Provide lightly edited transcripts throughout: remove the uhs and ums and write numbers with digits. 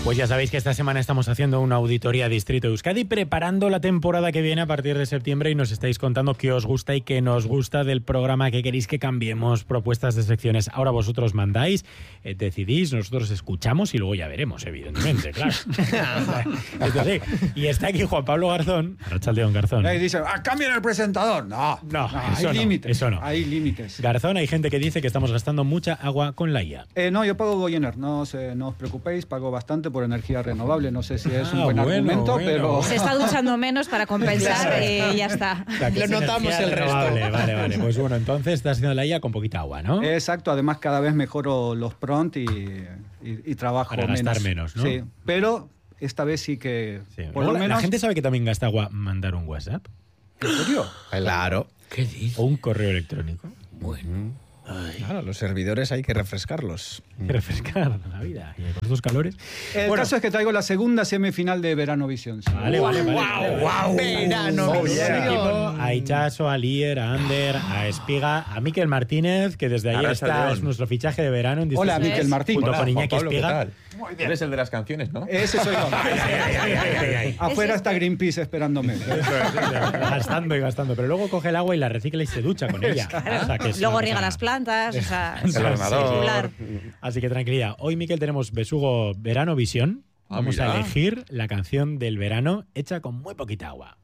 Pues ya sabéis que esta semana estamos haciendo una auditoría Distrito Euskadi, preparando la temporada que viene a partir de septiembre, y nos estáis contando qué os gusta y qué nos gusta del programa, qué queréis que cambiemos, propuestas de secciones. Ahora vosotros mandáis, decidís, nosotros escuchamos y luego ya veremos, evidentemente, claro. Esto sí. Y está aquí Juan Pablo Garzón, Arratsaldeon Garzón. Ahí dice, cambien el presentador. No, eso hay no, límites. eso no. Hay límites. Garzón, hay gente que dice que estamos gastando mucha agua con la IA. No, yo pago Goyener, no os preocupéis, pago bastante por energía renovable. No sé si es un buen argumento, pero... Se está duchando menos para compensar y ya está. Lo notamos el resto. Vale. Pues bueno, entonces estás haciendo la IA con poquita agua, ¿no? Exacto, además cada vez mejoro los prompts y trabajo para gastar menos, ¿no? Sí, pero esta vez sí que... Sí. Por lo menos... ¿La gente sabe que también gasta agua mandar un WhatsApp? ¿En serio? Claro. ¿Qué dices? ¿O un correo electrónico? Bueno. Claro, los servidores hay que refrescarlos. Hay que refrescar la vida. Y con estos calores. El caso es que traigo la segunda semifinal de Verano Visión. ¿Sí? Vale. Wow. Verano Visión. A Itxaso, a Lier, a Ander, a Espiga, a Miquel Martínez, que desde ayer está, es nuestro fichaje de verano. En Hola, Miquel Martínez. Junto Hola, con Iñaki Juan Pablo, Espiga. ¿qué tal? Eres el de las canciones, ¿no? Ese soy yo. Afuera está Greenpeace esperándome. Gastando y gastando. Pero luego coge el agua y la recicla y se ducha con ella. Claro. O sea, que es Luego una riega cosa- las plantas, o sea, El ordenador. circular. Así que tranquilidad. Hoy, Miquel, tenemos Besugo Verano Visión. Vamos a mira. elegir la canción del verano hecha con muy poquita agua.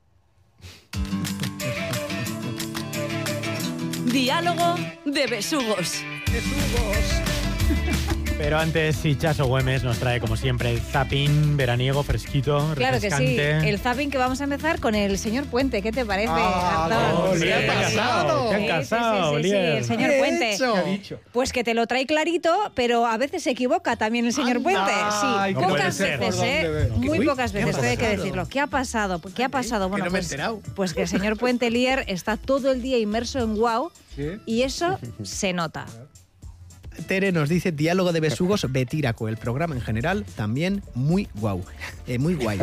Diálogo de besugos. Pero antes, Itxaso Güemes nos trae, como siempre, el zapping veraniego, fresquito, Claro que sí. refrescante. El zapping que vamos a empezar con el señor Puente. ¿Qué te parece, Ah, Garzón? ¡Oh, Sí, Lier, te han sí. casado! ¡Te han Sí, casado, sí, Lier! el señor ¿Qué he Puente. hecho? ¿Qué ha dicho? Pues que te lo trae clarito, pero a veces se equivoca también el señor Anda. Puente. Ay, Sí, no puede pocas ser. veces, ¿Por dónde veo? muy Uy, pocas ¿qué ha veces, esto hay que pasado? decirlo. ¿Qué ha pasado? ¿Qué ha pasado? Bueno, que no me he pues, enterado. pues que el señor Puente Lier está todo el día inmerso en Wow ¿Sí? y eso se nota. Tere nos dice diálogo de besugos Betíraco. El programa en general también muy guau. Muy guay.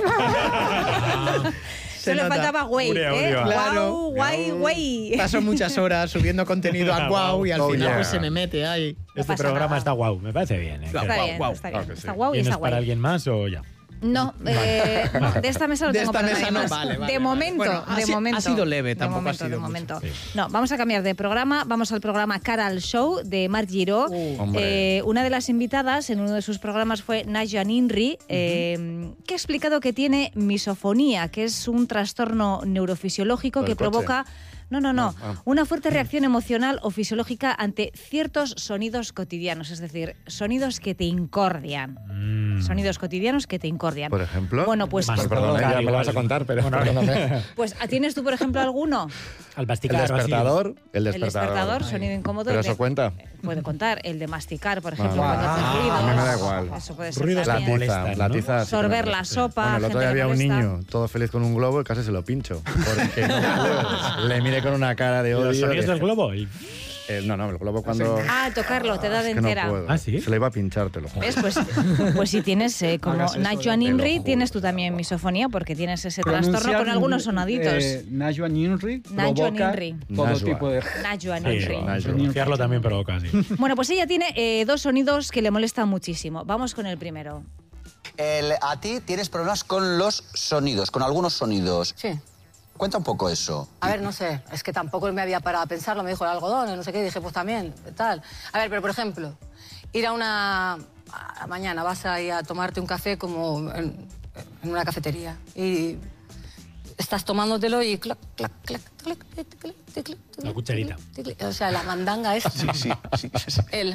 Se Solo nota. faltaba güey, Ure, ¿eh? ure. Claro. Guau, guay, güey. Paso muchas horas subiendo contenido a guau y al Oh, final yeah. pues se me mete ahí. Este pasa programa nada. está guau, me parece bien. Guau, Está guau, bien, guau. está bien. Ah, que sí. Está guau y ¿Tienes está para guay. alguien más o ya? No, no, de esta mesa no De tengo esta para mesa nadie no, más. vale, vale, de vale. momento, Bueno, de momento. ha sido leve, tampoco de momento, ha sido de momento. mucho, sí. No, vamos a cambiar de programa. Vamos al programa Cara al Show de Marc Giró. Hombre. Una de las invitadas en uno de sus programas fue Najwa Ninri, que ha explicado que tiene misofonía, que es un trastorno neurofisiológico ¿Lo que del coche? provoca... No. Una fuerte reacción emocional o fisiológica ante ciertos sonidos cotidianos, es decir, sonidos que te incordian. Sonidos cotidianos que te incordian. Por ejemplo. Bueno, pues, Más Perdona, ya me lo vas a igual. contar, pero Bueno, perdóname. pues ¿tienes tú, por ejemplo, alguno? Al El masticar. despertador. El El despertador, sonido incómodo. ¿Pero el de- eso cuenta? Puede contar. El de masticar, por ejemplo, Ah, cuando haces ruidos. a mí me da igual. Eso puede ser Ruidos La también. molestan, tiza, la ¿no? tiza. sí que me Sorber la molesta. sopa, Bueno, el otro gente día que había un molesta. niño todo feliz con un globo y casi se lo pincho. Porque no, le miré con una cara de odio. ¿Los sonidos del globo? No, el globo cuando... Ah, tocarlo, te da de Es que no entera. puedo. Ah, ¿sí? Se le iba a pinchar, te lo juro. ¿Ves? Pues si tienes, como Hagas eso, Najwa te lo Ninri, juro. tienes tú también misofonía porque tienes ese trastorno con algunos sonaditos. Najwa Ninri Najwa provoca Ninri. todo Najwa. tipo de... Najwa Sí, Ninri. pronunciarlo también provoca, sí. Bueno, pues ella tiene dos sonidos que le molestan muchísimo. Vamos con el primero. A ti tienes problemas con los sonidos, con algunos sonidos. Sí. Cuenta un poco eso. A ver, no sé, es que tampoco me había parado a pensarlo, me dijo el algodón, no sé qué, y dije, pues también, tal. A ver, pero por ejemplo, ir a una... mañana vas a ir a tomarte un café como en una cafetería y estás tomándotelo y clac, clac, clac, clac, clac, clac, clac, clac, La cucharita. clac, clac. O sea, la mandanga es... Sí. Él.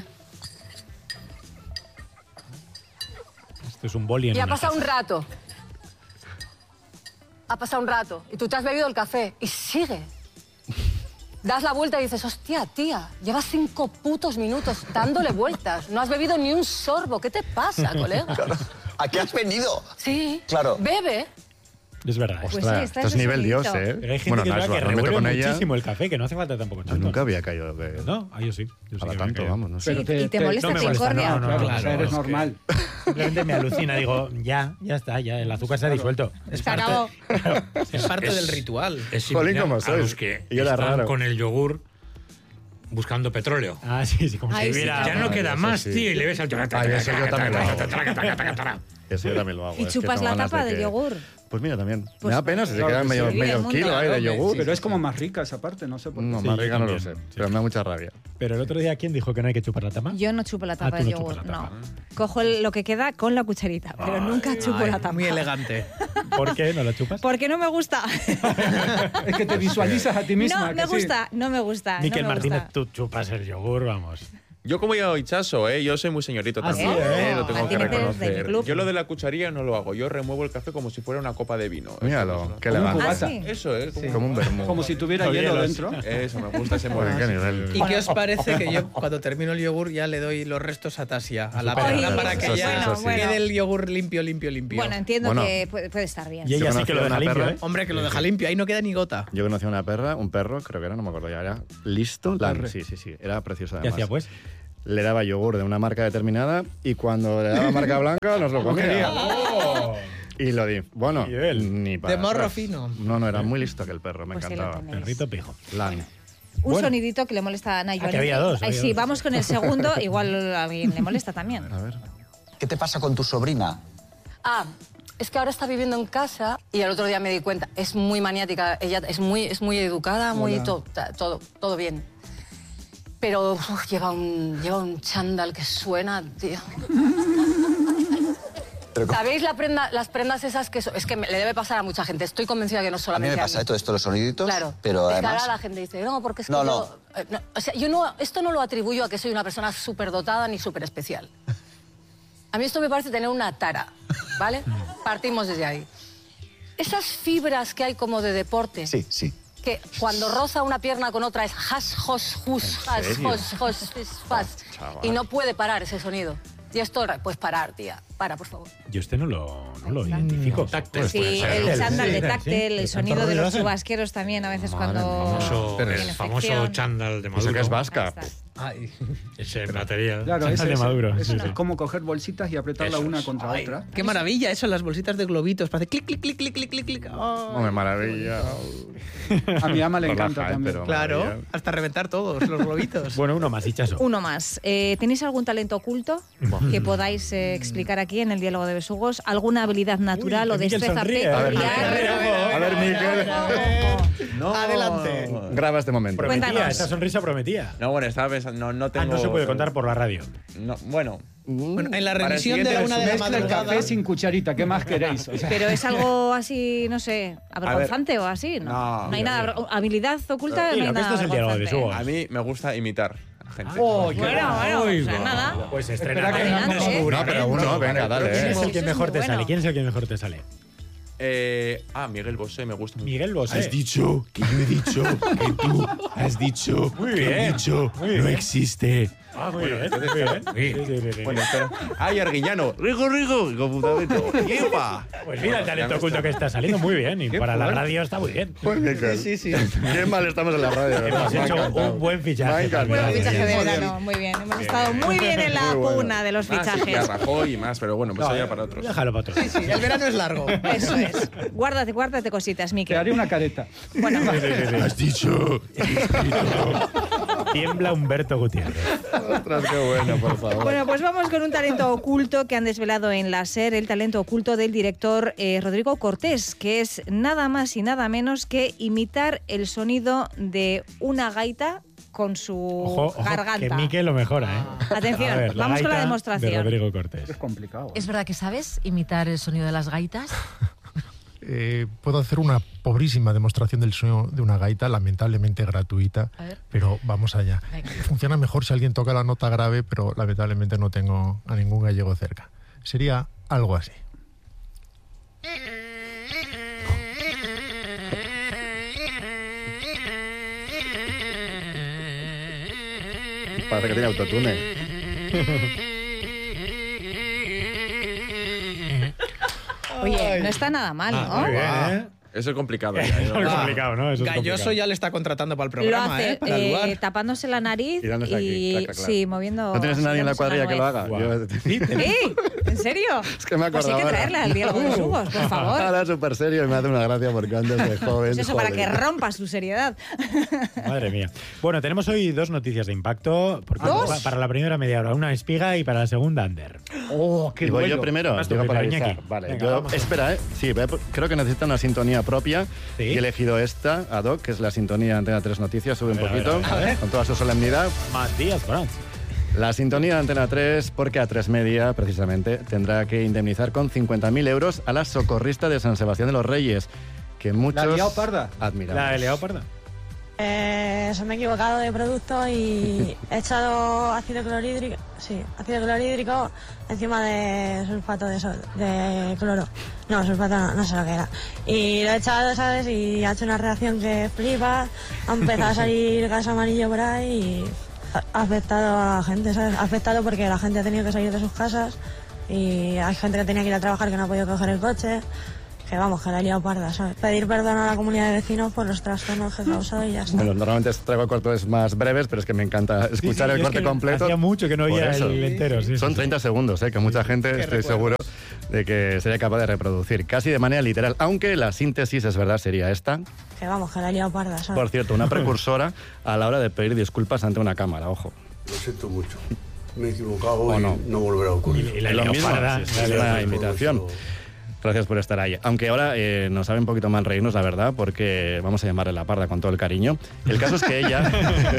Esto es un boli en Y ha una pasado un casa. rato. Ha pasado un rato. Y tú te has bebido el café. Y sigue. Das la vuelta y dices, hostia, tía, llevas 5 putos minutos dándole vueltas. No has bebido ni un sorbo. ¿Qué te pasa, colega? ¿A qué has venido? Sí. Claro. Bebe. Es verdad. Pues Ostras, sí, está esto es ese nivel sonidito. Dios, ¿eh? Pero hay gente Bueno, que, Najwa, que me meto revuelve con ella. muchísimo el café, que no hace falta tampoco Yo tanto. nunca había caído de... No, yo sí. Yo sí A la que tanto, me vamos, no sé. Pero Y te molesta, no me te molesta, incordia. no, Claro, claro, eres es que normal. Simplemente me alucina, digo, ya está, ya el azúcar se ha disuelto. Es Se acabó. Es parte del ritual. Es Jolín, similar ¿cómo a sois? los que Y era están raro. con el yogur buscando petróleo. Ah, sí, como Ay, si sí, hubiera... Ya no queda eso más, sí. tío, y le ves al... Ay, eso yo también lo hago. Eso yo también lo hago. ¿Y es que chupas tengo la ganas tapa de del que- yogur? Pues mira, también. Pues me da pena si se claro queda que medio, sí. medio Mundo. kilo ahí de yogur. Pero es como más rica esa parte, no sé por qué. No, Sí, más yo rica no lo también, sé, sí. pero me da mucha rabia. Pero el otro día, ¿quién dijo que no hay que chupar la tapa? Yo no chupo la tapa tú del no yogur, chupas la tapa. no. Cojo lo que queda con la cucharita, pero nunca chupo Ay, la tapa. muy elegante. ¿Por qué no la chupas? Porque no me gusta. Es que te visualizas a ti misma. No me que sí. gusta, no me gusta. Miquel no me Martínez, gusta. tú chupas el yogur, vamos. Yo como yo hinchazo, yo soy muy señorito Ah, también, sí, lo tengo que Martínez es del reconocer. club. Yo lo de la cucharilla no lo hago, yo remuevo el café como si fuera una copa de vino. Míralo, qué Como un elegante. cubata. Ah, sí. Eso es, Sí. Como un vermú. Como si tuviera Con hielo hielos. dentro. eso, me gusta ese Joder, qué modelo. nivel. ¿Y qué os parece que yo, cuando termino el yogur, ya le doy los restos a Tasia, a la Ay, perra, para eso que sí, ya eso sí. quede el yogur limpio, limpio, limpio? Bueno, entiendo Bueno. que puede estar bien. Y ella Yo sí que lo conocí a deja una limpio, perra. ¿eh? Hombre, que lo deja limpio, ahí no queda ni gota. Yo conocí a una perra, un perro, creo que era, no me acuerdo ya, era listo. Sí, era preciosa ¿Qué además. hacía, pues? Le daba yogur de una marca determinada y cuando le daba marca blanca nos lo comía. Y lo di. Bueno, Miguel. ni para De morro atrás. fino. No, era muy listo aquel perro, me Pues ahí lo encantaba. tenéis. Perrito pijo. Lan. Un Bueno. sonidito que le molesta a Nayoni. que había dos, Ay, había sí, dos. vamos con el segundo, igual a mí le molesta también. A ver. ¿Qué te pasa con tu sobrina? Ah, es que ahora está viviendo en casa y el otro día me di cuenta, es muy maniática, ella es muy educada, muy todo bien. Pero lleva un chándal que suena, tío. ¿Sabéis las prendas esas que es que le debe pasar a mucha gente? Estoy convencida que no A mí solamente me pasa todo esto, los soniditos, Claro, pero es que además... ahora la gente dice, no, porque es que No, yo... o sea, esto no lo atribuyo a que soy una persona súper dotada ni súper especial. A mí esto me parece tener una tara, ¿vale? Partimos desde ahí. Esas fibras que hay como de deporte, Sí. que cuando roza una pierna con otra es has, hos, hus, has, serio? hos, fas, chaval. y no puede parar ese sonido. Y esto, pues parar, tía. Para, por favor. Yo este no lo identifico. Táctil. Sí, puede ser. el chándal de Sí, táctil, sí. el ¿De sonido tanto de ruido los hacen? chubasqueros también, a veces Madre cuando... Famoso, tiene el famoso infección. chándal de Eso Maduro. que es vasca. Ahí está. Ay. Ese material. Claro, Chándal de Maduro, sí, es sí. como coger bolsitas y apretarla Eso una es. contra Ay, otra. qué maravilla eso, las bolsitas de globitos. Parece clic, clic, clic, clic, clic, clic, clic. Oh. Hombre, maravilla. A mi ama le Por la encanta hype, también. pero Claro, maravilla. hasta reventar todos los globitos. Bueno, uno más, Hichazo. Uno más. ¿Tenéis algún talento oculto que podáis explicar aquí en el diálogo de besugos? ¿Alguna habilidad natural Uy, o que Miquel destreza sonríe. A ver, peculiar? A ver, Miquel. No. Adelante. Graba este momento. Prometía, Cuéntanos. esa sonrisa prometía. No, bueno, estaba pensando, no tengo... No se puede contar por la radio. No, bueno, Bueno, en la Para el remisión de la siguiente una de la Mezcla el madrugada. café sin cucharita, ¿qué más queréis? O sea, Pero es algo así, no sé, avergonzante o así, ¿no? No, No hay nada, habilidad oculta, Sí, no hay lo que nada esto es el diálogo de vergonzante. besugos. a mí me gusta imitar a gente. ¡Oh, qué Bueno, Uy, o sea, va. nada. Pues estrena. Espera que Adelante. descubre. No, pero uno, venga, dale. ¿Quién es el Eso que es mejor muy te bueno. sale? ¿Quién es el que mejor te sale? Miguel Bosé me gusta mucho. Miguel Bosé. dicho que yo he dicho que tú has dicho Muy que bien, he dicho muy bien. no existe. Ah, muy bien, muy bien. Sí, sí, sí. Bueno, espera. ¡Ay, Arguiñano! ¡Rico, computadito! ¡Yepa! Pues mira el talento oculto que está saliendo muy bien y para la radio está muy bien. Pues Miquel. Sí, sí. Qué mal estamos en la radio. ¿verdad? Hemos Me ha hecho encantado. un buen fichaje. Me ha encantado. Buen fichaje de Muy verano, muy bien. Hemos estado muy bien en la Muy bueno. pugna de los Más, sí, que a fichajes. Rajoy y más, pero bueno, pues eso ya para otros. Déjalo para otros. Sí, el verano es largo. Eso es. Guárdate cositas, te Miquel. haré una careta. Bueno, Has dicho Tiembla Humberto Gutiérrez. Ostras, qué bueno, por favor. bueno, pues vamos con un talento oculto que han desvelado en la SER, el talento oculto del director Rodrigo Cortés, que es nada más y nada menos que imitar el sonido de una gaita con su Ojo, garganta. que Miquel lo mejora, ¿eh? Atención, A ver, vamos con la gaita demostración. De Rodrigo Cortés. Es complicado. ¿Es verdad que sabes imitar el sonido de las gaitas? puedo hacer una pobrísima demostración del sonido de una gaita, lamentablemente gratuita, A ver. pero vamos allá. Venga. Funciona mejor si alguien toca la nota grave, pero lamentablemente no tengo a ningún gallego cerca. Sería algo así. Parece que tiene autotune. Oye, no está nada mal, ¿no? Muy bien, ¿eh? Eso es complicado. Eso es complicado, ¿no? Eso es Galloso complicado. ya le está contratando para el Lo programa, hace para el lugar. tapándose la nariz Y dándose aquí, clac, clac, clac. sí, moviendo. ¿No tienes nadie en la cuadrilla que lo haga? Guau. Yo- ¿En serio? Es que me he Pues acordado hay que ahora. traerla al diálogo de besugos, por favor. Ahora es súper serio y me hace una gracia porque antes de joven... Pues eso, para joder. que rompa su seriedad. Madre mía. Bueno, tenemos hoy 2 noticias de impacto. Porque ¿Dos? para la primera media hora, una espiga y para la segunda, under. ¡Oh, qué ¿Y voy duelo! yo primero? Vas tú Digo, para primero, avisar. Iñaki. Vale, Venga, yo, vamos. espera, sí, creo que necesita una sintonía propia Sí. y he elegido esta, ad hoc, que es la sintonía de Antena 3 Noticias. Sube un A ver, poquito, a ver. con toda su solemnidad. Matías Brans. La sintonía de Antena 3, porque A3 Media, precisamente, tendrá que indemnizar con 50.000 euros a la socorrista de San Sebastián de los Reyes, que muchos ¿La liao parda? admiramos. La he liado parda. Se me he equivocado de producto y he echado ácido clorhídrico encima de sulfato de cloro. No, sulfato no sé lo que era. Y lo he echado, ¿sabes? Y ha hecho una reacción que flipa. Ha empezado a salir gas amarillo por ahí y ha afectado a la gente, ¿sabes? Ha afectado porque la gente ha tenido que salir de sus casas y hay gente que tenía que ir a trabajar que no ha podido coger el coche. Que vamos, que la he liado parda, ¿sabes? Pedir perdón a la comunidad de vecinos por los trastornos que he causado y ya está. Bueno, normalmente traigo cortes más breves, pero es que me encanta escuchar el es corte que completo. Hacía mucho que no Por oía eso. el entero. Sí, Son sí, 30 segundos, que mucha gente estoy seguro de que sería capaz de reproducir, casi de manera literal, aunque la síntesis, es verdad, sería esta. Que vamos, que la he liado parda, ¿sabes? Por cierto, una precursora a la hora de pedir disculpas ante una cámara, ojo. Lo siento mucho. Me he equivocado ¿O y no? no volverá a ocurrir. Y la Es lo mismo, leoparda. sí, es una invitación. Gracias por estar ahí. Aunque ahora nos sabe un poquito mal reírnos, la verdad, porque vamos a llamarle la parda con todo el cariño. El caso es que ella...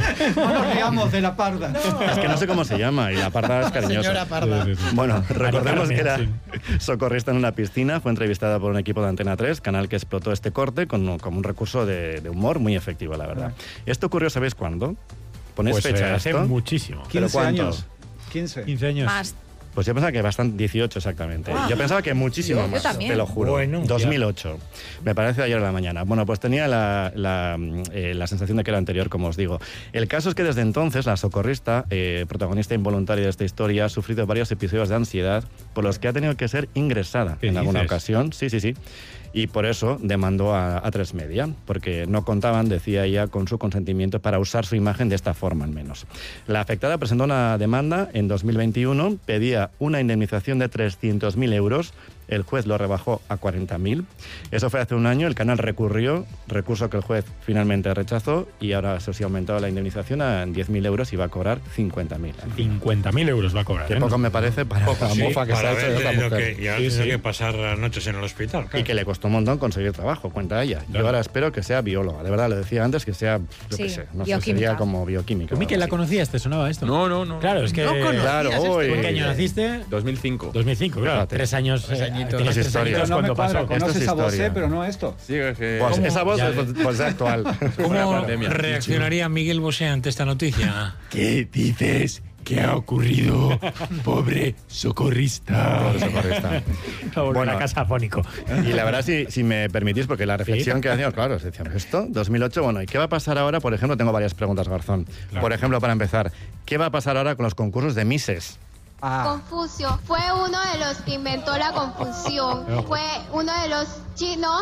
No nos riamos de la parda. Es que no sé cómo se llama y la parda es cariñosa. Señora parda. Sí, sí, sí. Bueno, recordemos que era Sí. socorrista en una piscina, fue entrevistada por un equipo de Antena 3, canal que explotó este corte como un recurso de humor muy efectivo, la verdad. Esto ocurrió, ¿sabéis cuándo? ¿Ponéis Pues fecha a hace esto? muchísimo. 15 cuánto? años. 15. 15 años. Más. Pues yo pensaba que bastante, 18 exactamente. Yo pensaba que muchísimo Yo más, también. te lo juro. Bueno, 2008. Me parece ayer en la mañana. Bueno, pues tenía la sensación de que era anterior, como os digo. El caso es que desde entonces la socorrista, protagonista involuntaria de esta historia, ha sufrido varios episodios de ansiedad por los que ha tenido que ser ingresada ¿Qué en alguna dices? ocasión. Sí, sí, sí. Y por eso demandó a A3 Media, porque no contaban, decía ella, con su consentimiento para usar su imagen de esta forma, al menos. La afectada presentó una demanda en 2021, pedía una indemnización de 300.000 euros. El juez lo rebajó a 40.000. Eso fue hace un año. El canal recurrió, recurso que el juez finalmente rechazó, y ahora se os ha aumentado la indemnización a 10.000 euros y va a cobrar 50.000. 50.000 euros va a cobrar. Que ¿eh? poco me parece para la Sí, mofa que se para ha hecho de haber esta tenido mujer. que, y ahora Sí, tiene sí. que pasar las noches en el hospital. Y Claro. que le costó un montón conseguir trabajo, cuenta ella. Yo Claro. ahora espero que sea bióloga. De verdad, le decía antes que sea, yo Sí, qué sé, no sé, bioquímica. sería como bioquímica. ¿Tú, Miquel, la conocías? ¿Te sonaba esto? No. Claro, es que... No conocías Claro, esto. hoy- ¿En qué año naciste? 2005. 2005, claro. Fíjate. 3 años. 3 añitos. tenías Es 3 historia. añitos No me cuando cuadra. pasó. Esto es Conoces a historia. Bosé, pero no esto. Sí, es que... Pues esa voz Ya- pues es actual. ¿Cómo pandemia. reaccionaría Miguel Bosé ante esta noticia? ¿Qué dices? ¿Qué ha ocurrido? Pobre socorrista. Pobre socorrista. Bueno, a casa afónico. Y la verdad, si me permitís, porque la reflexión que hacíamos, claro, se decía, esto, 2008, bueno, ¿y qué va a pasar ahora? Por ejemplo, tengo varias preguntas, Garzón. Claro. Por ejemplo, para empezar, ¿qué va a pasar ahora con los concursos de Misses? Confucio fue uno de los que inventó la confusión. Fue uno de los chinos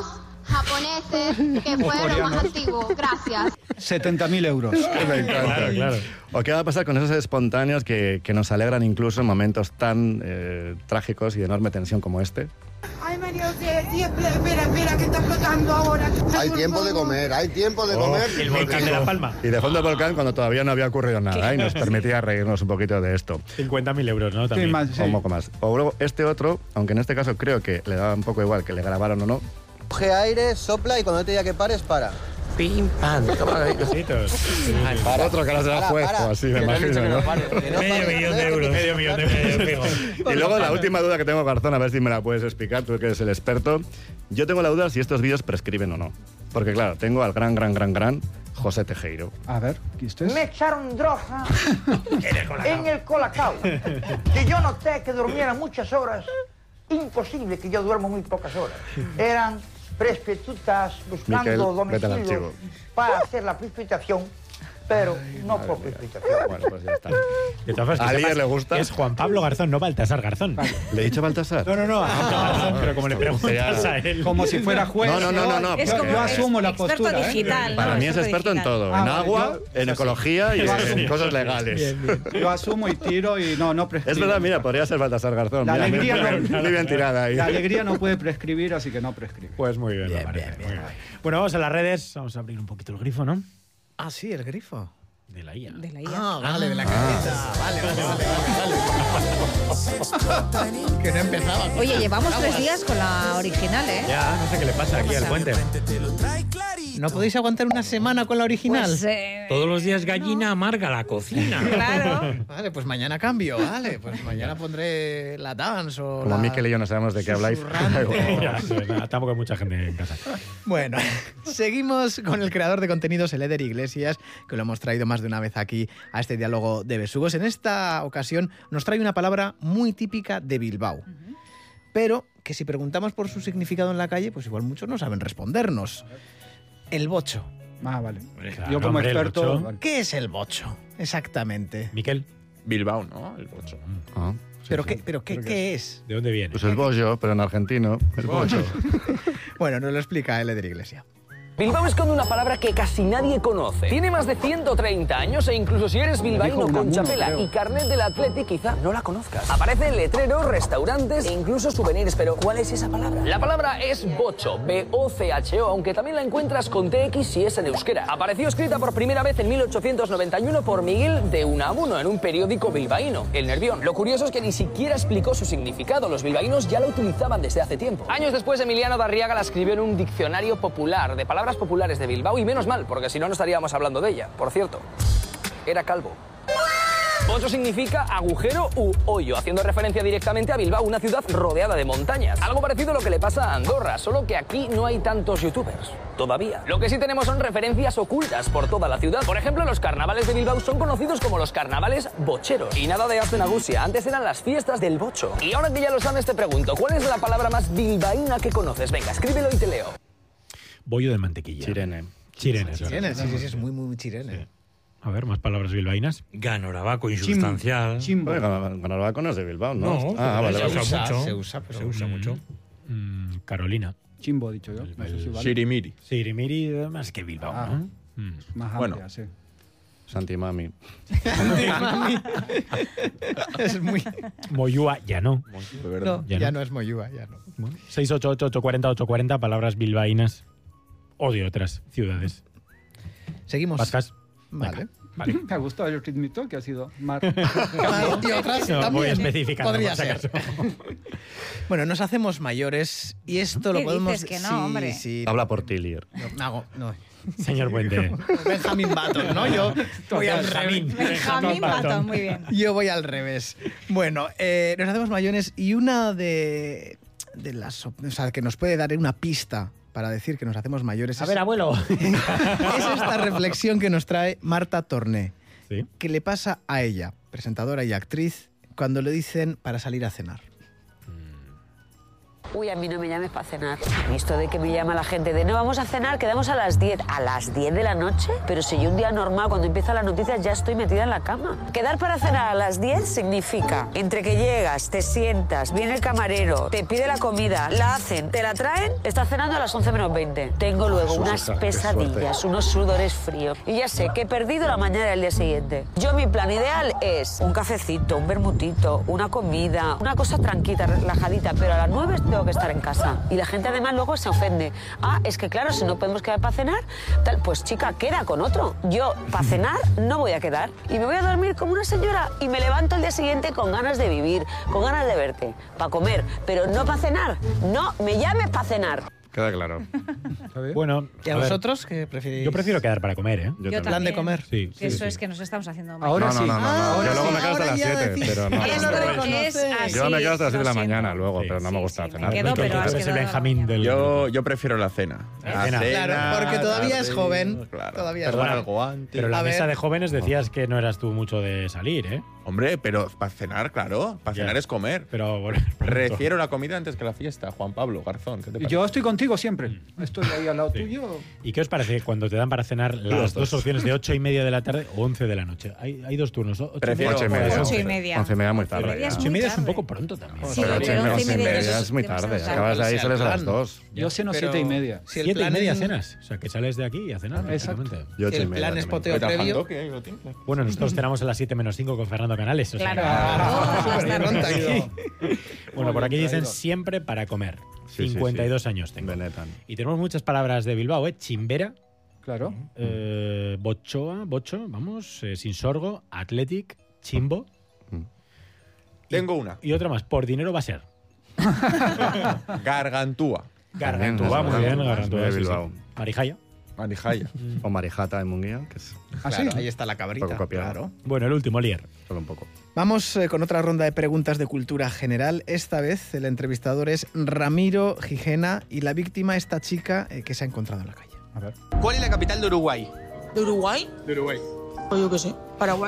japoneses que fue de lo más antiguo. Gracias. 70.000 euros. Me encanta. Claro, claro. ¿O qué va a pasar con esos espontáneos que nos alegran incluso en momentos tan trágicos y de enorme tensión como este? Ay, María José, sí, espera, que está explotando ahora. Hay tiempo de comer, hay tiempo de comer. El volcán de La Palma. Y de fondo del volcán cuando todavía no había ocurrido nada y nos permitía reírnos un poquito de esto. 50.000 euros, ¿no? También. más, sí. O un poco más. O luego este otro, aunque en este caso creo que le daba un poco igual que le grabaron o no. Coge aire, sopla y cuando te diga que pares, para. Pim, pam. Besitos. Otro que ahora será juez o así, me imagino, ¿no? Medio millón de euros. Medio millón de euros. Y luego la última duda que tengo, Garzón, a ver si me la puedes explicar, tú que eres el experto. Yo tengo la duda si estos vídeos prescriben o no. Porque claro, tengo al gran José Tejero. A ver, ¿qué esto es? Me echaron droga en el colacao. Que yo noté que durmiera muchas horas. Imposible que yo duermo muy pocas horas. Eran prostitutas buscando Miquel, vete al domicilio archivo. para hacer la precipitación. pero no por precipitación. Bueno, pues ya está. De todas formas, ¿A que alguien sepas le gusta? que es Juan Pablo Garzón, no Baltasar Garzón. ¿Le he dicho Baltasar? No, a Garzón, pero como le preguntas a él. Como si fuera juez. No. Es como Yo asumo la experto postura. digital. ¿no? Para mí es experto en todo. En agua, en ecología y en cosas legales. Yo asumo y tiro y no prescribo. Es verdad, mira, podría ser Baltasar Garzón. La Mira, alegría muy bien tirada ahí. La alegría no puede prescribir, así que no prescribe. Pues muy bien, me parece. Muy bien. Bueno, vamos a las redes. Vamos a abrir un poquito el grifo, ¿no? Ah, sí, el grifo. De la IA. De la IA. Ah, vale, de la careta. Vale. Que no empezaba. Oye, llevamos 3 días con la original, ¿eh? Ya, no sé qué le pasa aquí al puente. ¿No podéis aguantar una semana con la original? Pues, Todos los días gallina amarga la cocina. Claro. Vale, pues mañana cambio, vale. Pues mañana pondré la dance o Como la... Miquel y yo no sabemos de qué habláis. Ya, nada, tampoco hay mucha gente en casa. Bueno, seguimos con el creador de contenidos, el Eder Iglesias, que lo hemos traído más de una vez aquí a este diálogo de besugos. En esta ocasión nos trae una palabra muy típica de Bilbao, pero que si preguntamos por su significado en la calle, pues igual muchos no saben respondernos. El bocho. Ah, vale. Claro, Yo como hombre, el experto... bocho. vale. ¿Qué es el bocho? Exactamente. Miquel, Bilbao, ¿no? El bocho. Ah, ¿Qué es? ¿de dónde viene? pues el bollo, pero en argentino. El bollo. Bueno, nos lo explica el Eder Iglesias. Bilbao esconde una palabra que casi nadie conoce. Tiene más de 130 años e incluso si eres bilbaíno con chapela y carnet del Athletic quizá no la conozcas. Aparece en letreros, restaurantes e incluso souvenirs, pero ¿cuál es esa palabra? La palabra es bocho, B-O-C-H-O, aunque también la encuentras con TX si es en euskera. Apareció escrita por primera vez en 1891 por Miguel de Unamuno en un periódico bilbaíno, El Nervión. Lo curioso es que ni siquiera explicó su significado, los bilbaínos ya la utilizaban desde hace tiempo. Años después, Emiliano Darriaga la escribió en un diccionario popular de palabras populares de Bilbao, y menos mal, porque si no, no estaríamos hablando de ella. Por cierto, era calvo. Bocho significa agujero u hoyo, haciendo referencia directamente a Bilbao, una ciudad rodeada de montañas. Algo parecido a lo que le pasa a Andorra, solo que aquí no hay tantos youtubers. Todavía. Lo que sí tenemos son referencias ocultas por toda la ciudad. Por ejemplo, los carnavales de Bilbao son conocidos como los carnavales bocheros. Y nada de Astenagusia, antes eran las fiestas del bocho. Y ahora que ya lo sabes, te pregunto, ¿cuál es la palabra más bilbaína que conoces? Venga, escríbelo y te leo. Bollo de mantequilla. Chirene. Chirene, Sí, es muy chirene. Sí. A ver, más palabras bilbaínas. Ganorabaco insustancial. Chimbo. Ganorabaco no es de Bilbao, ¿no? No, vale. se usa mucho. Se usa mucho. Carolina. Chimbo, dicho yo. No sé si vale. Sirimiri. Sirimiri, más que Bilbao, ¿no? Más Bueno. amplia, sí. Santimami. Es muy... Moyúa, ya no. No, Ya ya no. no es Moyúa, ya no. 688-840-840, palabras bilbaínas o de otras ciudades. Seguimos. Vascas. Vale. Vale. Me ha gustado el ritmito que ha sido mar. Y otras No, también. voy especificando, Podría por si ser. acaso. Bueno, nos hacemos mayores y esto lo ¿Qué podemos... dices que no, hombre? Sí. Habla por ti, Lier. No. Señor Puente. Benjamín Button, ¿no? Yo voy al Benjamín. revés. Benjamín Button, muy bien. Yo voy al revés. Bueno, nos hacemos mayores y una de las... O sea, que nos puede dar una pista para decir que nos hacemos mayores A ver, abuelo. es esta reflexión que nos trae Marta Torné. Sí. ¿Qué le pasa a ella, presentadora y actriz, cuando le dicen para salir a cenar? Uy, a mí no me llames para cenar. Esto de que me llama la gente de no, vamos a cenar, quedamos a las 10. ¿A las 10 de la noche? Pero si yo un día normal, cuando empiezan las noticias, ya estoy metida en la cama. Quedar para cenar a las 10 significa, entre que llegas, te sientas, viene el camarero, te pide la comida, la hacen, te la traen, estás cenando a las 11 menos 20. Tengo luego unas pesadillas, unos sudores fríos. Y ya sé que he perdido la mañana del día siguiente. Yo, mi plan ideal es un cafecito, un vermutito, una comida, una cosa tranquila, relajadita, pero a las 9 tengo que estar en casa. Y la gente además luego se ofende. Ah, es que claro, si no podemos quedar para cenar, tal, pues chica, queda con otro. Yo, para cenar, no voy a quedar. Y me voy a dormir como una señora y me levanto el día siguiente con ganas de vivir, con ganas de verte, para comer, pero no para cenar. No me llames para cenar. Queda claro. Bueno, ¿Y a vosotros qué preferís? Yo prefiero quedar para comer, ¿eh? Yo ¿Plan de también. comer? Sí. Eso es que nos estamos haciendo Ahora mayores. sí. No. Yo luego me quedo hasta las 7, pero no. Esto es así. Yo me quedo hasta las 7 de la lo siento. mañana luego, pero no me gusta cenar. quedo, pero has Eres el quedado Benjamín del... Yo prefiero la cena. La cena. Claro, porque todavía es joven. Claro. Todavía es Perdona, joven. Algo antes. Pero la A mesa ver. de jóvenes decías que no eras tú mucho de salir, ¿eh? Hombre, pero para cenar, claro. Para cenar es comer. Pero bueno, prefiero la comida antes que la fiesta. Juan Pablo Garzón, ¿qué te parece? Yo estoy contigo siempre. Estoy ahí al lado tuyo. ¿Y qué os parece cuando te dan para cenar las dos opciones de 8:30 de la tarde o 11 de la noche? Hay dos turnos. Prefiero 8:30. 11:30 muy tarde. 8:30 es un poco pronto también. Sí, pero pero 11:30 es muy tarde. Acabas de ahí y sales a las 2. Yo ceno 7:30. 7:30 cenas. O sea, que sales de aquí a cenar. Exacto. Yo Si el plan es poteo previo. Bueno, nosotros cenamos a las 7:05 con Fernando Canales. O sea, Claro. Bueno, por aquí dicen siempre para comer. 52 años tengo. Benetan. Y tenemos muchas palabras de Bilbao, ¿eh? Chimbera. Claro. Bocho, vamos. Sin sorgo, athletic, chimbo. Tengo una. Y otra más, por dinero va a ser. Gargantúa. Gargantúa, muy bien, Gargantúa. de Sí, Bilbao. sí. Marijaya. Marijaya. O Marijata en Munguía, que es Claro, ahí está la cabrita. poco copiado. Claro. Bueno, el último, Lier. Solo un poco. Vamos con otra ronda de preguntas de cultura general. Esta vez el entrevistador es Ramiro Gijena y la víctima esta chica que se ha encontrado en la calle. A ver. ¿Cuál es la capital de Uruguay? ¿De Uruguay? De Uruguay. Pues yo qué sé. Paraguay.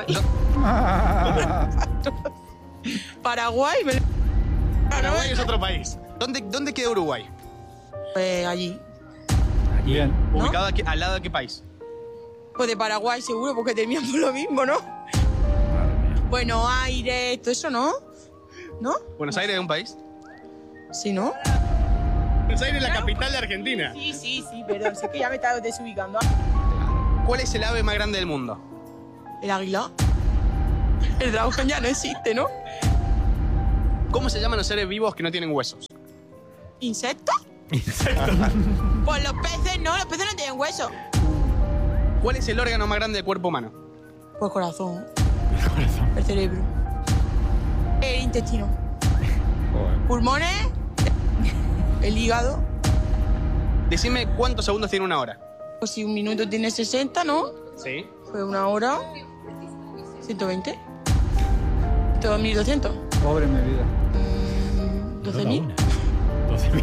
Paraguay. Paraguay es otro país. ¿Dónde queda Uruguay? Pues allí. Bien. ¿Ubicado aquí, al lado de qué país? Pues de Paraguay seguro, porque terminamos lo mismo, ¿no? Buenos Aires, todo eso, ¿no? ¿No? ¿Buenos Aires es un país? Sí, ¿no? Buenos Aires es la capital de Argentina. Sí, perdón. Sé que ya me estaba desubicando. ¿Cuál es el ave más grande del mundo? El águila. El dragón ya no existe, ¿no? ¿Cómo se llaman los seres vivos que no tienen huesos? ¿Insectos? Pues los peces no tienen huesos. ¿Cuál es el órgano más grande del cuerpo humano? Pues corazón. El cerebro. El intestino. Pulmones. El hígado. Decime cuántos segundos tiene una hora. Pues si un minuto tiene 60, ¿no? Sí. Pues una hora. 120. 2.200. Pobre mi vida. 12.000. 12.000.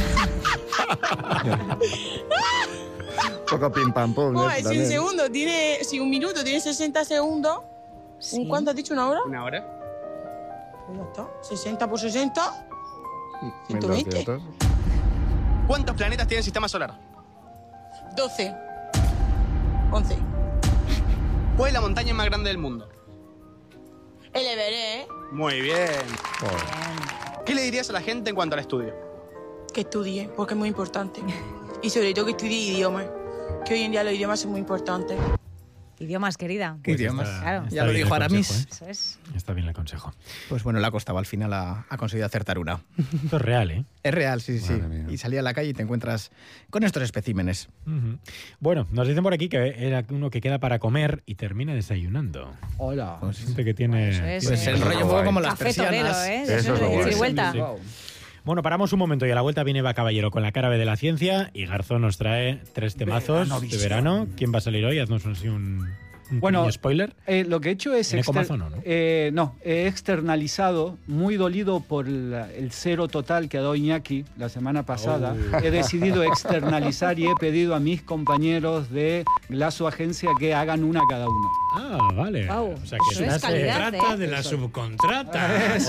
Poco pim pam pum. Pues si un segundo tiene. Si un minuto tiene 60 segundos. Sí. ¿Cuánto has dicho? ¿Una hora? ¿Una hora? Pues ya está. 60 por 60. 120. 1200. ¿Cuántos planetas tiene el sistema solar? 12. 11. ¿Cuál es la montaña más grande del mundo? El Everest. Muy bien. ¿Qué le dirías a la gente en cuanto al estudio? Que estudie, porque es muy importante. Y sobre todo que estudie idiomas. Que hoy en día los idiomas son muy importantes. Idiomas, querida. ¿Qué idiomas? Claro. Ya lo dijo Aramis. Eso es. Está bien el consejo. Pues bueno, le ha costado al final, ha conseguido acertar una. Esto es real, ¿eh? Es real, sí. Y salí a la calle y te encuentras con estos especímenes. Bueno, nos dicen por aquí que era uno que queda para comer y termina desayunando. Hola. Pues gente que tiene... Pues el rollo un poco como las Café torero, persianas. ¿eh? Eso es lo guay. Y vuelta. Sí. Bueno, paramos un momento y a la vuelta viene Eva Caballero con la cara B de la ciencia y Garzón nos trae 3 temazos de verano. ¿Quién va a salir hoy? Haznos así un pequeño spoiler. Lo que he hecho es... ¿Tiene comazo o no? No, he externalizado, muy dolido por el cero total que ha dado Iñaki la semana pasada. He decidido externalizar y he pedido a mis compañeros de Glaso Agencia que hagan una cada uno. Ah, vale. Wow. O sea, que Eso no es se calidad, Trata ¿eh? de la subcontrata.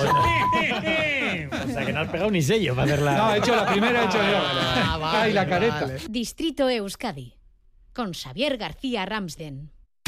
O sea, que no has pegado ni sello para hacer la... No, he hecho la primera, he hecho yo. Ay, la careta. Distrito Euskadi, con Xavier García Ramsden.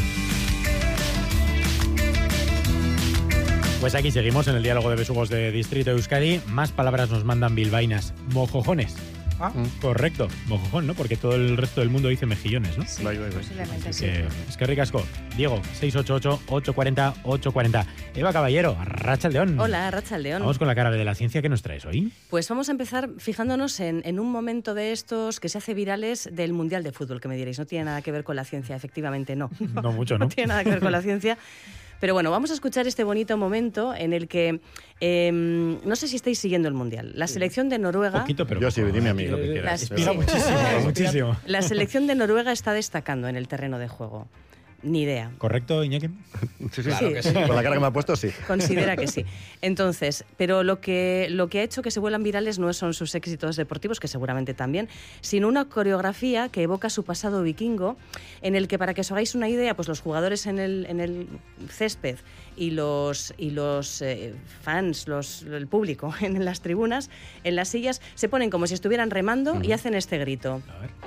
Pues aquí seguimos en el diálogo de besugos de Distrito Euskadi. Más palabras nos mandan bilbaínas. Mojojones. Correcto, mojojón, ¿no? Porque todo el resto del mundo dice mejillones, ¿no? Sí, posiblemente sí. Es que ricasco. Diego, 688-840-840. Eva Caballero, Arratsaldeon. Hola, Arratsaldeon. Vamos con la cara de la ciencia. ¿Qué nos traes hoy? Pues vamos a empezar fijándonos en un momento de estos que se hace virales del Mundial de Fútbol, que me diréis. No tiene nada que ver con la ciencia, efectivamente, no. No mucho, ¿no? No tiene nada que ver con la ciencia. Pero bueno, vamos a escuchar este bonito momento en el que, no sé si estáis siguiendo el Mundial. La selección de Noruega... Poquito, pero... Yo sí, dime a mí lo que quieras. Muchísimo. La selección de Noruega está destacando en el terreno de juego. Ni idea. ¿Correcto, Iñaki? Sí, Claro que sí. Con la cara que me ha puesto, sí. Considera que sí. Entonces, pero lo que ha hecho que se vuelvan virales no son sus éxitos deportivos, que seguramente también, sino una coreografía que evoca su pasado vikingo, en el que, para que os hagáis una idea, pues los jugadores en el césped y los fans, el público en las tribunas, en las sillas, se ponen como si estuvieran remando y hacen este grito. A ver.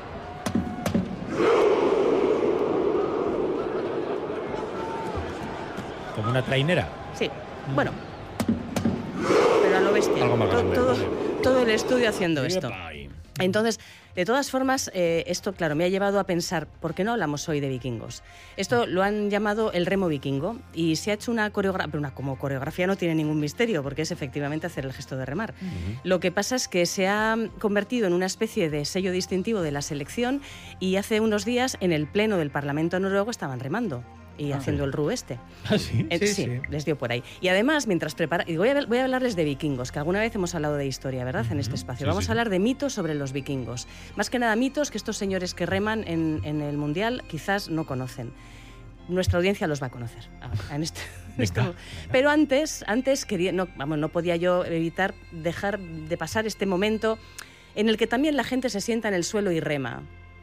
¿Como una trainera? Sí, bueno, pero a lo bestia. Algo más grande. Todo el estudio haciendo esto. Epa. Entonces, de todas formas, esto, claro, me ha llevado a pensar, ¿por qué no hablamos hoy de vikingos? Esto lo han llamado el remo vikingo y se ha hecho una coreografía, pero como coreografía no tiene ningún misterio, porque es efectivamente hacer el gesto de remar. Lo que pasa es que se ha convertido en una especie de sello distintivo de la selección y hace unos días en el pleno del Parlamento noruego estaban remando y haciendo el ru este. ¿Ah, sí? Sí, les dio por ahí. Y además, mientras prepara... Voy a hablarles de vikingos, que alguna vez hemos hablado de historia, ¿verdad?, en este espacio. Vamos a hablar de mitos sobre los vikingos. Más que nada mitos que estos señores que reman en el Mundial quizás no conocen. Nuestra audiencia los va a conocer. Pero antes quería, no podía yo evitar dejar de pasar este momento en el que también la gente se sienta en el suelo y rema.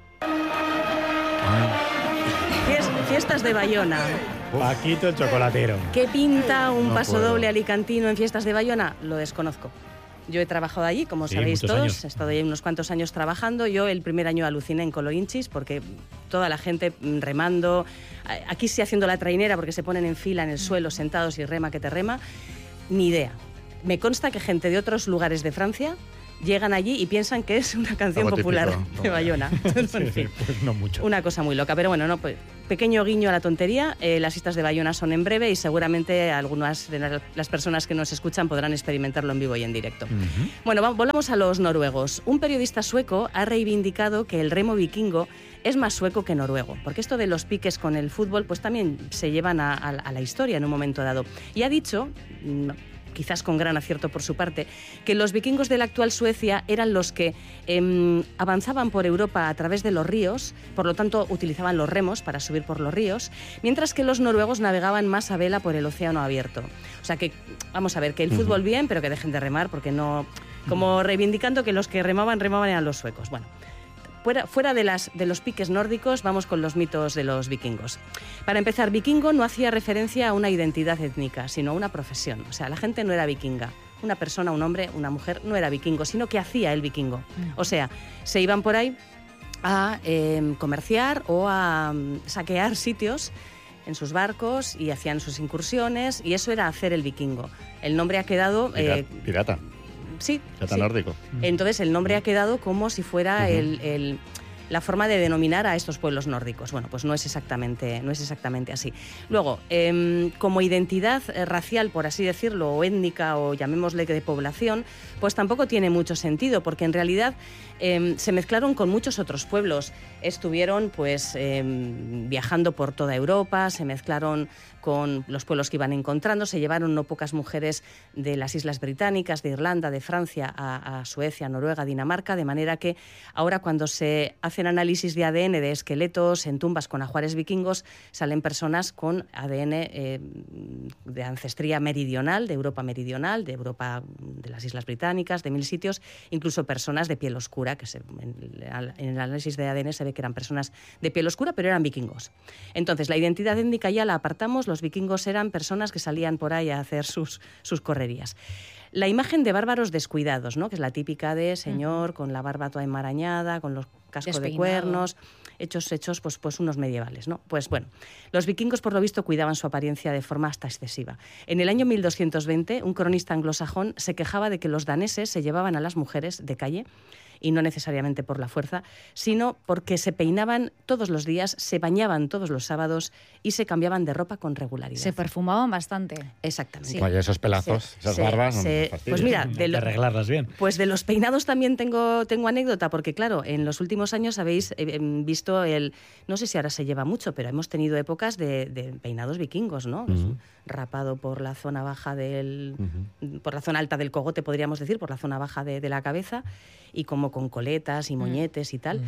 Fiestas de Bayona. Paquito el chocolatero. ¿Qué pinta un No paso puedo. doble alicantino en Fiestas de Bayona? Lo desconozco. Yo he trabajado allí, como Sí, sabéis muchos todos, años. he estado allí unos cuantos años trabajando. Yo el primer año aluciné en Coloinchis porque toda la gente remando, aquí sí haciendo la trainera porque se ponen en fila en el suelo sentados y rema que te rema. Ni idea. Me consta que gente de otros lugares de Francia llegan allí y piensan que es una canción Algo popular típico, de Bayona. En fin. Pues no mucho. Una cosa muy loca, pero bueno, pues, pequeño guiño a la tontería. Las fiestas de Bayona son en breve y seguramente algunas de las personas que nos escuchan podrán experimentarlo en vivo y en directo. Bueno, volvamos a los noruegos. Un periodista sueco ha reivindicado que el remo vikingo es más sueco que noruego, porque esto de los piques con el fútbol pues también se llevan a la historia en un momento dado. Y ha dicho, quizás con gran acierto por su parte, que los vikingos de la actual Suecia eran los que avanzaban por Europa a través de los ríos, por lo tanto utilizaban los remos para subir por los ríos, mientras que los noruegos navegaban más a vela por el océano abierto. O sea que, vamos a ver, que el fútbol bien, pero que dejen de remar, porque no... Como reivindicando que los que remaban eran los suecos. Bueno, fuera de los piques nórdicos, vamos con los mitos de los vikingos. Para empezar, vikingo no hacía referencia a una identidad étnica, sino a una profesión. O sea, la gente no era vikinga. Una persona, un hombre, una mujer no era vikingo, sino que hacía el vikingo. O sea, se iban por ahí a comerciar o a saquear sitios en sus barcos y hacían sus incursiones, y eso era hacer el vikingo. El nombre ha quedado... Pirata. Sí. Pirata nórdico. Entonces el nombre ha quedado como si fuera la forma de denominar a estos pueblos nórdicos. Bueno, pues no es exactamente así. Luego, como identidad racial, por así decirlo, o étnica, o llamémosle de población, pues tampoco tiene mucho sentido, porque en realidad se mezclaron con muchos otros pueblos. Estuvieron pues viajando por toda Europa, se mezclaron con los pueblos que iban encontrando, se llevaron no pocas mujeres de las Islas Británicas, de Irlanda, de Francia, a Suecia, Noruega, Dinamarca, de manera que ahora cuando se hacen análisis de ADN de esqueletos en tumbas con ajuares vikingos, salen personas con ADN de ancestría meridional, de Europa meridional, de Europa, de las Islas Británicas, de 1000 sitios, incluso personas de piel oscura, que en el análisis de ADN se ve que eran personas de piel oscura, pero eran vikingos. Entonces, la identidad étnica ya la apartamos. Los vikingos eran personas que salían por ahí a hacer sus correrías. La imagen de bárbaros descuidados, ¿no?, que es la típica de señor con la barba toda enmarañada, con los cascos de cuernos, hechos pues unos medievales, ¿no? Pues bueno, los vikingos por lo visto cuidaban su apariencia de forma hasta excesiva. En el año 1220, un cronista anglosajón se quejaba de que los daneses se llevaban a las mujeres de calle, y no necesariamente por la fuerza, sino porque se peinaban todos los días, se bañaban todos los sábados y se cambiaban de ropa con regularidad. Se perfumaban bastante. Exactamente. Sí. Vaya, esos pelazos, esas barbas, pues mira, de arreglarlas bien. Pues de los peinados también tengo anécdota, porque claro, en los últimos años habéis visto no sé si ahora se lleva mucho, pero hemos tenido épocas de peinados vikingos, ¿no? Rapado por la zona baja por la zona alta del cogote, podríamos decir, por la zona baja de la cabeza, y como con coletas y moñetes y tal.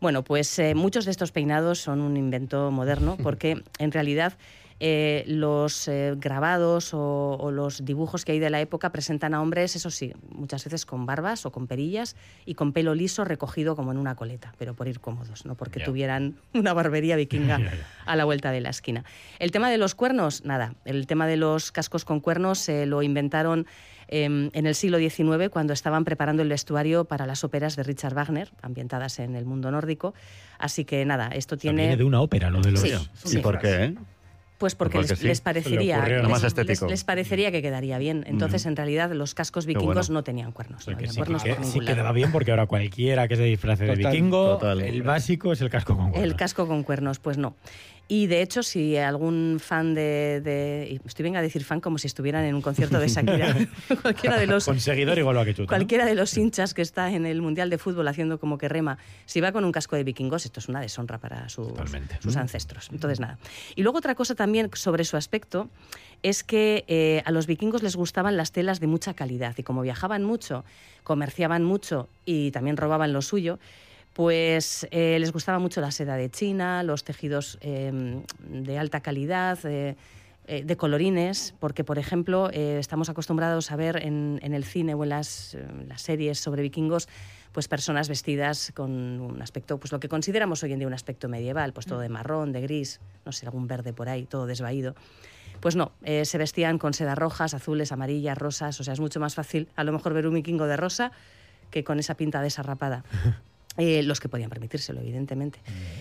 Bueno, pues muchos de estos peinados son un invento moderno porque en realidad los grabados o los dibujos que hay de la época presentan a hombres, eso sí, muchas veces con barbas o con perillas y con pelo liso recogido como en una coleta, pero por ir cómodos, no porque tuvieran una barbería vikinga a la vuelta de la esquina. El tema de los cuernos, nada, el tema de los cascos con cuernos lo inventaron en el siglo XIX, cuando estaban preparando el vestuario para las óperas de Richard Wagner, ambientadas en el mundo nórdico. Así que nada, esto tiene... Viene de una ópera lo de los... ¿Y por qué? Pues porque les parecería, más estético. les parecería que quedaría bien. Entonces, en realidad, los cascos vikingos no tenían cuernos. No sí, sí quedaba bien, porque ahora cualquiera que se disfrace de vikingo, el básico es el casco con cuernos. El casco con cuernos, pues no. Y de hecho, si algún fan y estoy venga a decir fan como si estuvieran en un concierto de Shakira, cualquiera de los... Con seguidor igual va que chuta, cualquiera de los hinchas que está en el Mundial de Fútbol haciendo como que rema, si va con un casco de vikingos, esto es una deshonra para sus ancestros. Entonces, nada. Y luego otra cosa también sobre su aspecto es que a los vikingos les gustaban las telas de mucha calidad y como viajaban mucho, comerciaban mucho y también robaban lo suyo, pues les gustaba mucho la seda de China, los tejidos de alta calidad, de colorines, porque, por ejemplo, estamos acostumbrados a ver en el cine o en las series sobre vikingos pues personas vestidas con un aspecto, pues lo que consideramos hoy en día un aspecto medieval, pues todo de marrón, de gris, no sé, algún verde por ahí, todo desvaído. Pues no, se vestían con sedas rojas, azules, amarillas, rosas, o sea, es mucho más fácil a lo mejor ver un vikingo de rosa que con esa pinta desarrapada. Los que podían permitírselo, evidentemente.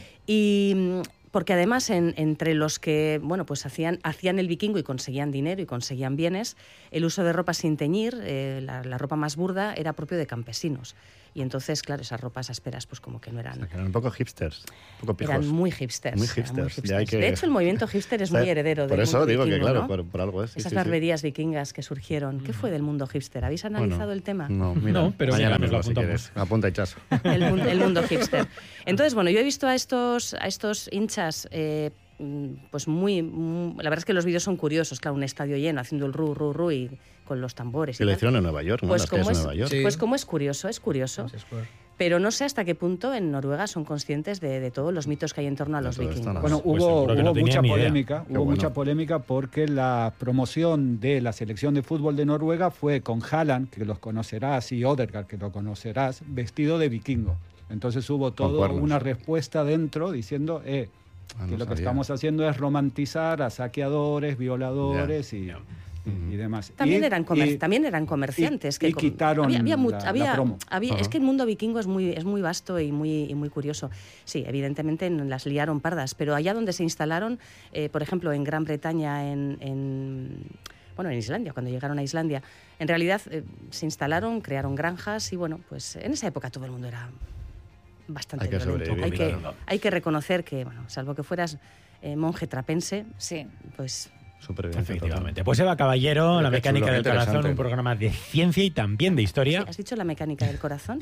Y porque además entre los que bueno, pues hacían el vikingo y conseguían dinero y conseguían bienes, el uso de ropa sin teñir, la ropa más burda, era propio de campesinos. Y entonces, claro, esas ropas ásperas pues como que no eran... O sea, que eran un poco hipsters, un poco pijos. Eran muy hipsters. Muy hipsters. De hecho, el movimiento hipster es muy heredero del mundo vikingo. Por eso digo que, claro, ¿no? por algo es. Esas barberías vikingas que surgieron. ¿Qué fue del mundo hipster? ¿Habéis analizado el tema? No, mira, no, pero mañana mismo si quieres. Apunta y chazo. El mundo hipster. Entonces, bueno, yo he visto a estos hinchas... pues la verdad es que los vídeos son curiosos, claro, un estadio lleno haciendo el ru y con los tambores. Que lo hicieron en Nueva York, ¿no? Pues como es curioso. Pero no sé hasta qué punto en Noruega son conscientes de todos los mitos que hay en torno a los vikingos. Bueno, hubo mucha polémica porque la promoción de la selección de fútbol de Noruega fue con Haaland, que los conocerás, y Odegaard, que lo conocerás, vestido de vikingo. Entonces hubo toda una respuesta dentro diciendo que lo que estamos haciendo es romantizar a saqueadores, violadores y demás. También eran comerciantes. Y quitaron la promo. Es que el mundo vikingo es muy vasto y muy curioso. Sí, evidentemente las liaron pardas, pero allá donde se instalaron, por ejemplo, en Gran Bretaña, en Islandia, cuando llegaron a Islandia, en realidad se instalaron, crearon granjas y bueno, pues en esa época todo el mundo era bastante violento. Hay que reconocer que, bueno, salvo que fueras monje trapense, pues... Efectivamente. Pues Eva Caballero, La mecánica del corazón, un programa de ciencia y también de historia. ¿Sí? ¿Has dicho La mecánica del corazón?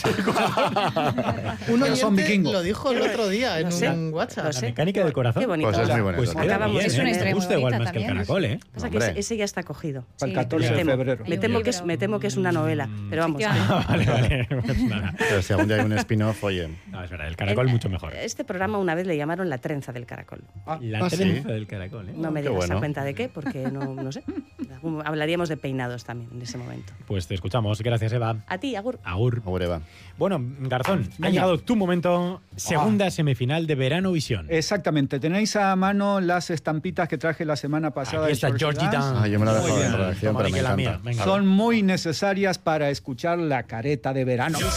Un oyente lo dijo el otro día en un WhatsApp. La mecánica del corazón. Qué bonito. Pues es muy bonito. Pues queda bien, es una historia me gusta igual más también. que el caracol, ¿eh? Pasa que ese ya está cogido. Para el 14 de febrero. Me temo que es una novela, pero vamos. Vale. Pues nada. Pero si algún día hay un spin-off, oye... No, es verdad, el caracol mucho mejor. Este programa una vez le llamaron La trenza del caracol. La trenza del caracol, ¿eh? No me digas a cuenta de qué, porque no sé. Hablaríamos de peinados también en ese momento. Pues te escuchamos. Gracias, Eva. A ti, Agur. Agur, Eva. Bueno, Garzón, ha llegado tu momento. Segunda semifinal de Verano Visión. Exactamente. Tenéis a mano las estampitas que traje la semana pasada. Aquí está Georgie Dan. Yo me la he dejado en redacción, pero me encanta. Son muy necesarias para escuchar la careta de verano.